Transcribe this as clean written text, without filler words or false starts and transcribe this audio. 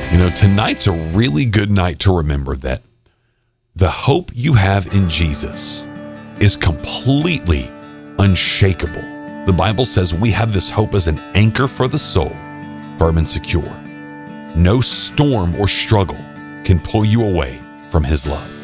You know, tonight's a really good night to remember that the hope you have in Jesus is completely unshakable. The Bible says we have this hope as an anchor for the soul, firm and secure. No storm or struggle can pull you away from his love.